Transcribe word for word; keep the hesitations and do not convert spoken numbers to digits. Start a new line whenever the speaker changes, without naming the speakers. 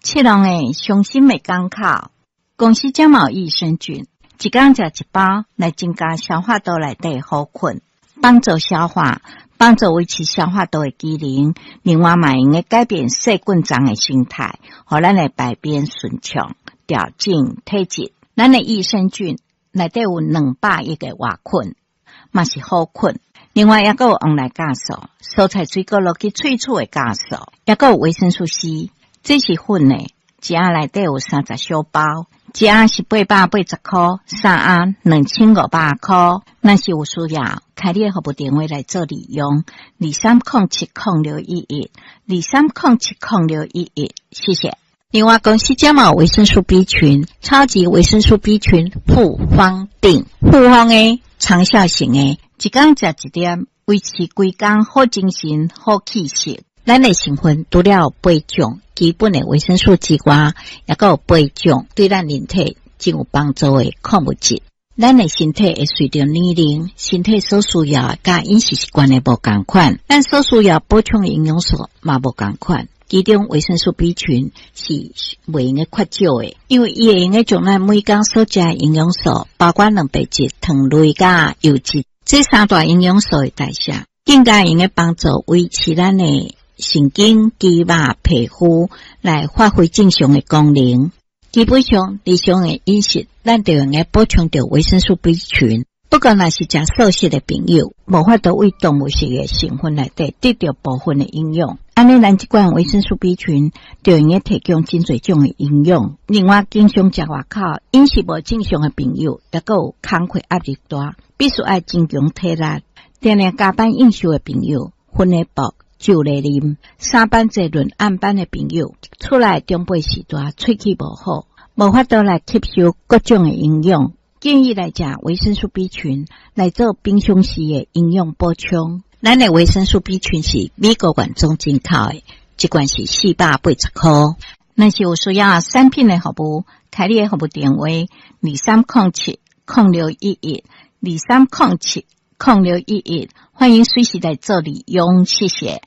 七人的伤心的港口，公司感冒益生菌，一天食一包来增加消化道内底好菌，帮助消化，帮助维持消化道的机能。另外嘛，用个改变细菌脏的形态，互咱的排便顺畅，调整体质。咱的益生菌内底有两百亿个活菌，嘛是好菌。另外，也有红来酵素、蔬菜水果落去萃取的酵素，也有维生素 C。这是粉的，一盒内底有三十小包，一盒是八百八十块，三盒两千五百块。若是有需要，开你的服务电话来做利用：二三零七零六一一，二三零七零六一一。谢谢。另外，公司感冒维生素 B 群，超级维生素 B 群复方定，复方的长效型的，一天食一点，维持规工好精神、好气色。咱的成分除了八种基本的维生素之外，也有八种对咱人体真有帮助的矿物质。咱的身体会随着年龄，身体所需要甲饮食习惯的无同款，咱所需要补充的营养素嘛无同款。其中维生素 B 群是袂用个缺少的，因为伊会用个将咱每天所食的营养素，包括蛋白质、糖类甲油脂，这三大营养素的代谢，更加用个帮助维持咱的神经、肌肉、皮肤来发挥正常的功能。基本上，日常的饮食，咱就用个补充到维生素 B 群。不过，若是食素食的朋友，无法度为动物性的成分内底得到部分的营养。安尼，咱这款维生素 B 群就用个提供真侪种的营养。另外，经常食外口饮食无正常的朋友，也有工课压力大，必须爱增强体力。定定加班应酬的朋友，分个薄。就来啉，三班制轮暗班的朋友，出来中背时大，喙齿无好，无法度来吸收各种的营养。建议来食维生素 B 群来做平常时的营养补充。咱的维生素 B 群是美国原装进口的，一罐是四百八十块。若是有需要产品的服务，开你的服务电话二三零七零六一一，二三零七零六一一，欢迎随时来做利用，谢谢。